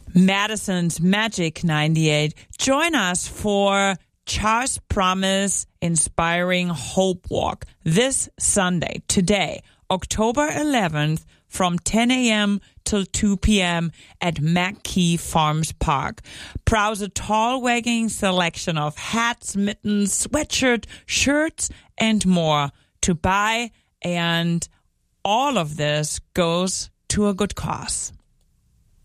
Madison's Magic 98. Join us for Charles Promise Inspiring Hope Walk this Sunday, today, October 11th, from 10 a.m. till 2 p.m. at McKee Farms Park. Browse a tall-wagging selection of hats, mittens, sweatshirt, shirts, and more to buy, and all of this goes to a good cause.